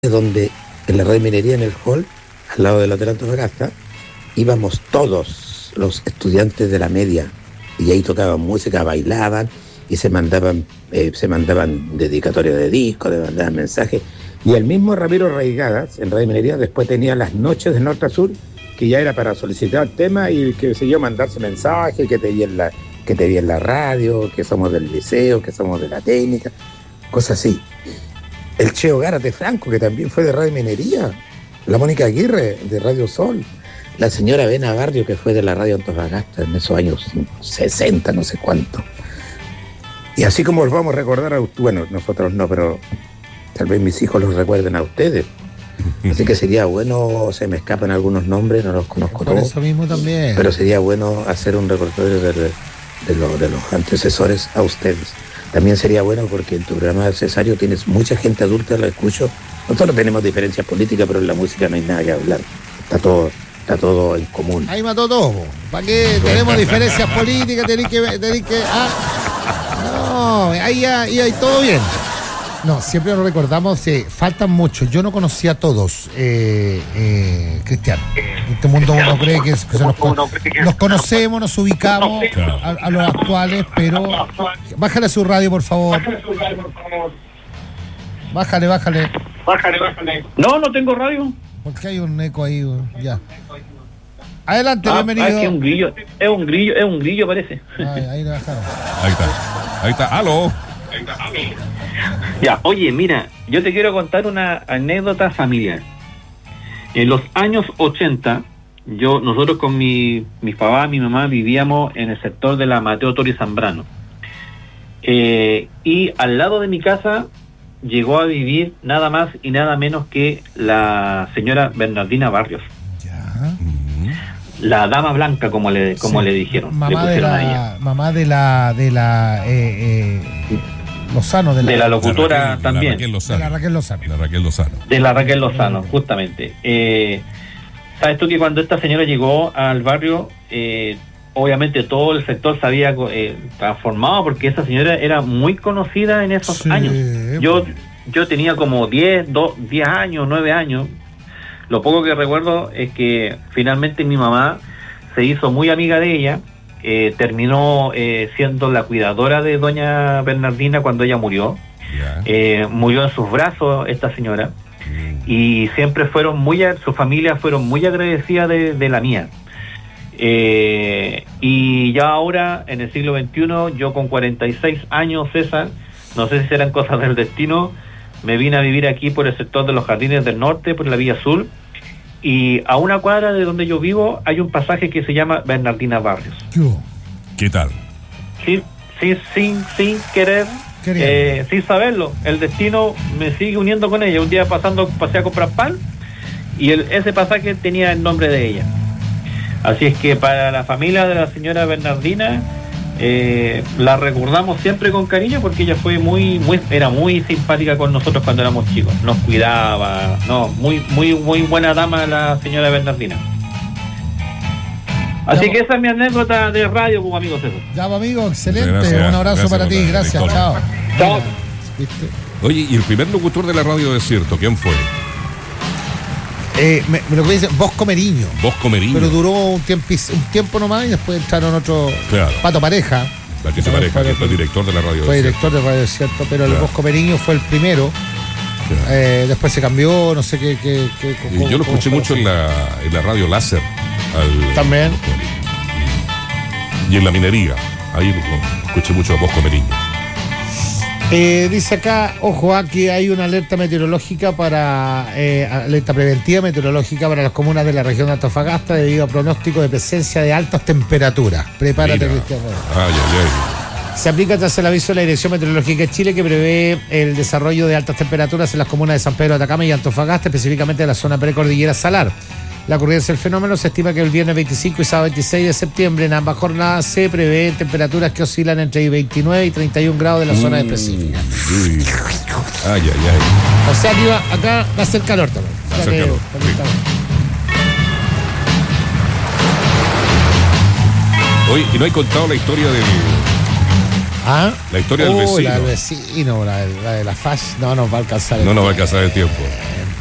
donde en la Radio Minería, en el hall, al lado del Hotel Antofagasta, íbamos todos los estudiantes de la media, y ahí tocaban música, bailaban, y se mandaban dedicatorias de discos, mandaban mensajes, y el mismo Ramiro Reigadas, en Radio Minería, después tenía las noches de norte a sur, que ya era para solicitar temas, y que se yo mandarse mensajes, que te vi en la radio, que somos del liceo, que somos de la técnica, cosas así. El Cheo Gárate Franco, que también fue de Radio Minería, la Mónica Aguirre, de Radio Sol, la señora Bena Barrio, que fue de la Radio Antofagasta en esos años 60, no sé cuánto. Y así como los vamos a recordar bueno, nosotros no, pero tal vez mis hijos los recuerden a ustedes. Así que sería bueno, se me escapan algunos nombres, no los conozco todos. Por eso mismo también. Pero sería bueno hacer un recordatorio de los antecesores a ustedes. También sería bueno porque en tu programa, Cesario, tienes mucha gente adulta, la escucho. Nosotros tenemos diferencias políticas, pero en la música no hay nada que hablar. Está todo en común. Ahí mató todo. ¿Para qué tenemos diferencias políticas? Tenéis que no, ahí todo bien. No, siempre lo recordamos, faltan muchos. Yo no conocía a todos, Cristian. En este mundo uno cree que nos conocemos, nos ubicamos a los actuales, pero bájale a su radio, por favor. Bájale. No tengo radio. Porque hay un eco ahí, ya. Adelante, bienvenido. Es un grillo parece. Ahí lo bajaron. Ahí está, aló. Ya, oye, mira, yo te quiero contar una anécdota familiar. En los años 80, nosotros con mi papá, mi mamá, vivíamos en el sector de la Mateo Toro y Zambrano. Y al lado de mi casa llegó a vivir nada más y nada menos que la señora Bernardina Barrios. Ya. La dama blanca, como le dijeron. Mamá le pusieron a ella. Mamá de la Lozano, de la locutora también. De la Raquel Lozano, justamente. ¿Sabes tú que cuando esta señora llegó al barrio, obviamente todo el sector se había transformado, porque esa señora era muy conocida en esos años? Yo tenía como 10 años, 9 años. Lo poco que recuerdo es que finalmente mi mamá se hizo muy amiga de ella. Terminó siendo la cuidadora de doña Bernardina cuando ella murió. Murió en sus brazos esta señora. Y siempre su familia fueron muy agradecidas de la mía. Y ya ahora, en el siglo XXI, yo con 46 años, César, no sé si serán cosas del destino, me vine a vivir aquí por el sector de los Jardines del Norte, por la Villa Azul. Y a una cuadra de donde yo vivo hay un pasaje que se llama Bernardina Barrios. ¿Qué tal? Sí, sin querer, sin saberlo. El destino me sigue uniendo con ella. Un día pasé a comprar pan y ese pasaje tenía el nombre de ella. Así es que para la familia de la señora Bernardina, la recordamos siempre con cariño, porque ella fue era muy simpática con nosotros cuando éramos chicos, nos cuidaba, muy buena dama la señora Bernardina. Así que esa es mi anécdota de radio, como amigo César. Ya, amigo, excelente. Gracias, un abrazo para ti, gracias, chao. ¿Viste? Oye, ¿y el primer locutor de la radio Desierto, quién fue? Lo que dice Bosco Meriño. Pero duró un tiempo nomás y después entraron otros. Claro. Pato Pareja. Patricio Pareja, que fue director de la radio. Fue director de Radio Desierto, pero el Bosco Meriño fue el primero. Después se cambió, no sé qué. Yo lo escuché mucho en la radio láser. También. Y en la minería. Ahí escuché mucho a Bosco Meriño. Dice acá, ojo, aquí hay una alerta meteorológica alerta preventiva meteorológica para las comunas de la región de Antofagasta debido a pronóstico de presencia de altas temperaturas. Prepárate, Cristian. Se aplica tras el aviso de la Dirección Meteorológica de Chile, que prevé el desarrollo de altas temperaturas en las comunas de San Pedro de Atacama y Antofagasta, específicamente en la zona precordillera Salar. La ocurrencia del fenómeno se estima que el viernes 25 y sábado 26 de septiembre en ambas jornadas se prevé temperaturas que oscilan entre 29 y 31 grados de la zona específica. O sea que acá va a ser calor también. Oye, y no hay contado la historia del... La historia del vecino. La del vecino, la de la FAS. No nos va a alcanzar el tiempo.